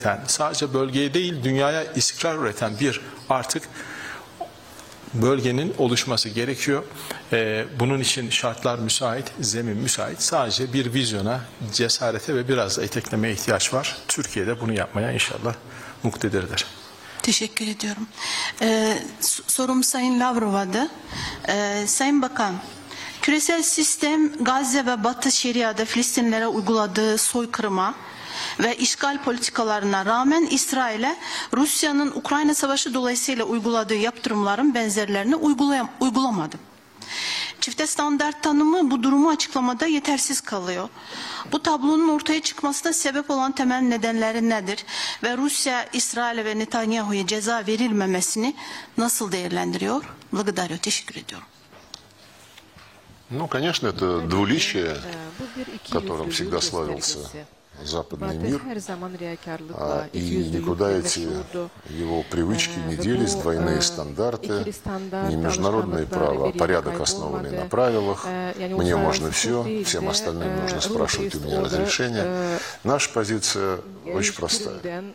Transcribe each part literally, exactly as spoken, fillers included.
Sadece bölgeye değil dünyaya istikrar üreten bir artık bölgenin oluşması gerekiyor. Ee, bunun için şartlar müsait, zemin müsait. Sadece bir vizyona, cesarete ve biraz da eteklemeye ihtiyaç var. Türkiye'de bunu yapmaya inşallah muktedirdir. Teşekkür ediyorum. Ee, sorum Sayın Lavrova'dı. Ee, Sayın Bakan, küresel sistem Gazze ve Batı Şeria'da Filistinlilere uyguladığı soykırıma ve işgal politikalarına rağmen İsrail'e Rusya'nın Ukrayna Savaşı dolayısıyla uyguladığı yaptırımların benzerlerini uygulamadı. Çifte standart tanımı bu durumu açıklamada yetersiz kalıyor. Bu tablonun ortaya çıkmasına sebep olan temel nedenleri nedir? Ve Rusya, İsrail ve Netanyahu'ya ceza verilmemesini nasıl değerlendiriyor? Благодарю, teşekkür ediyorum. Ну, конечно, это двуличие, которым всегда славился западный мир, и никуда эти его привычки не делись, двойные стандарты, не международное право, а порядок, основанный на правилах. Мне можно все, всем остальным нужно спрашивать у меня разрешение. Наша позиция очень простая.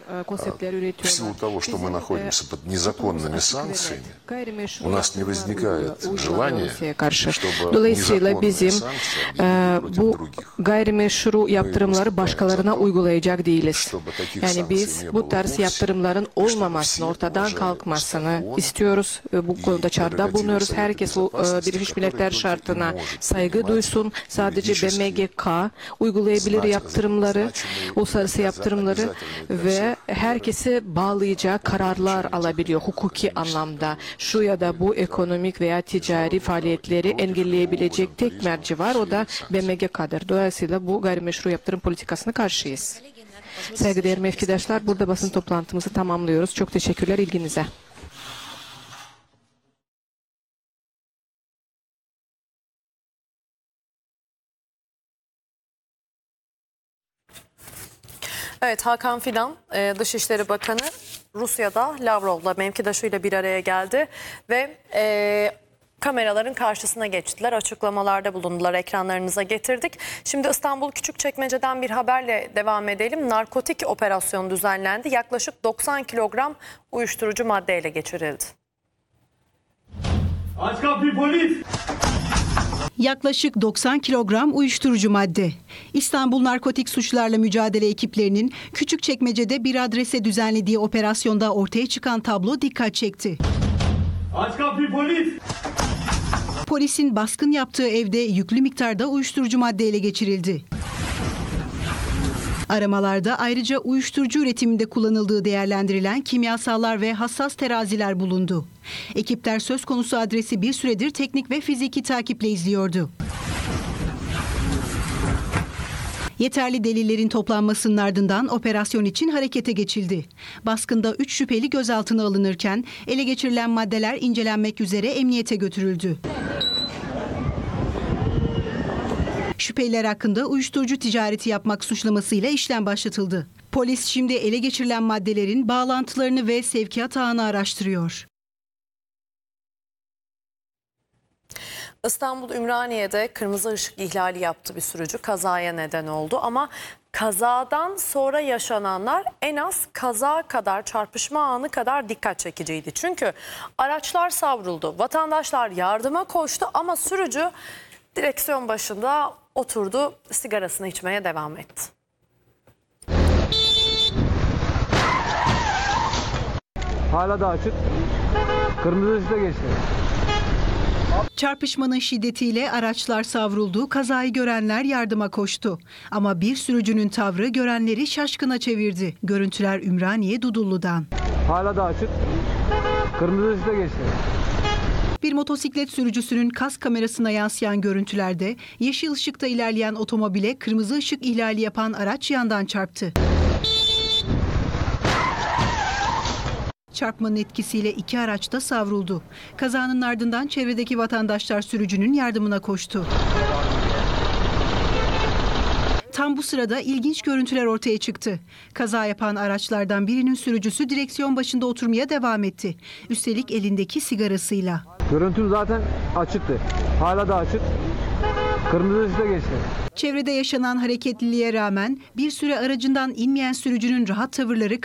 В силу того, что мы находимся под незаконными санкциями, у нас не возникает желания, чтобы незаконные санкции были против других. Gayrimeşru yaptırımları başkalarına uygulayacak değiliz. Yani biz bu tarz yaptırımların olmamasını, ortadan kalkmasını istiyoruz. Bu konuda çağrıda bulunuyoruz. Herkes o Birleşmiş Milletler şartına saygı duysun. Sadece B M G K uygulayabilir yaptırımları, uluslararası yaptırımları ve herkesi bağlayacak kararlar alabiliyor hukuki anlamda. Şu ya da bu ekonomik veya ticari faaliyetleri engelleyebilecek tek merci var. O da B M G K'dır. Dolayısıyla bu gayrimeşru yaptırım politikasına karşıyız. Saygıdeğer mevkidaşlar, burada basın toplantımızı tamamlıyoruz. Çok teşekkürler ilginize. Evet, Hakan Fidan, Dışişleri Bakanı Rusya'da Lavrov'la mevkidaşıyla bir araya geldi ve e, kameraların karşısına geçtiler, açıklamalarda bulundular, ekranlarınıza getirdik. Şimdi İstanbul Küçükçekmece'den bir haberle devam edelim. Narkotik operasyonu düzenlendi. Yaklaşık doksan kilogram uyuşturucu madde ele geçirildi. Aç kapıyı polis! Yaklaşık doksan kilogram uyuşturucu madde. İstanbul Narkotik Suçlarla Mücadele ekiplerinin Küçükçekmece'de bir adrese düzenlediği operasyonda ortaya çıkan tablo dikkat çekti. Aç kapıyı polis! Polisin baskın yaptığı evde yüklü miktarda uyuşturucu madde ele geçirildi. Aramalarda ayrıca uyuşturucu üretiminde kullanıldığı değerlendirilen kimyasallar ve hassas teraziler bulundu. Ekipler söz konusu adresi bir süredir teknik ve fiziki takiple izliyordu. Yeterli delillerin toplanmasının ardından operasyon için harekete geçildi. Baskında üç şüpheli gözaltına alınırken ele geçirilen maddeler incelenmek üzere emniyete götürüldü. Şüpheliler hakkında uyuşturucu ticareti yapmak suçlamasıyla işlem başlatıldı. Polis şimdi ele geçirilen maddelerin bağlantılarını ve sevkiyat ağını araştırıyor. İstanbul Ümraniye'de kırmızı ışık ihlali yaptı bir sürücü, kazaya neden oldu ama kazadan sonra yaşananlar en az kaza kadar, çarpışma anı kadar dikkat çekiciydi. Çünkü araçlar savruldu, vatandaşlar yardıma koştu ama sürücü direksiyon başında oturdu, sigarasını içmeye devam etti. Hala da açık. Kırmızı ışıkta geçti. Çarpışmanın şiddetiyle araçlar savruldu, kazayı görenler yardıma koştu. Ama bir sürücünün tavrı görenleri şaşkına çevirdi. Görüntüler Ümraniye Dudullu'dan. Hala da açık. Kırmızı ışıkta geçti. Bir motosiklet sürücüsünün kask kamerasına yansıyan görüntülerde yeşil ışıkta ilerleyen otomobile kırmızı ışık ihlali yapan araç yandan çarptı. Çarpmanın etkisiyle iki araç da savruldu. Kazanın ardından çevredeki vatandaşlar sürücünün yardımına koştu. Tam bu sırada ilginç görüntüler ortaya çıktı. Kaza yapan araçlardan birinin sürücüsü direksiyon başında oturmaya devam etti. Üstelik elindeki sigarasıyla. Görüntü zaten açıktı. Hala da açık. Kırmızı ışıkta geçti. Çevrede yaşanan hareketliliğe rağmen bir süre aracından inmeyen sürücünün rahat tavırları